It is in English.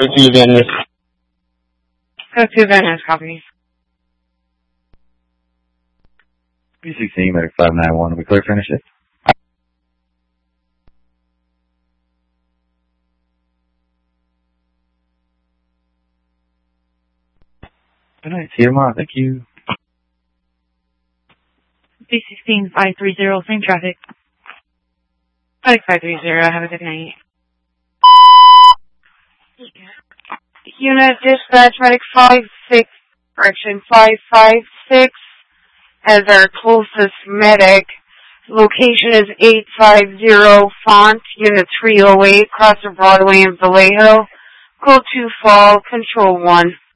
to Venice. Go to Venice, copy. B16, medic 591. Are we clear to finish it? Good night. See you tomorrow. Thank you. B16 530, same traffic. 530, have a good night. Unit dispatch, medic 556, as our closest medic. Location is 850 Font, Unit 308, across the Broadway in Vallejo. Code 2 Fall, Control 1.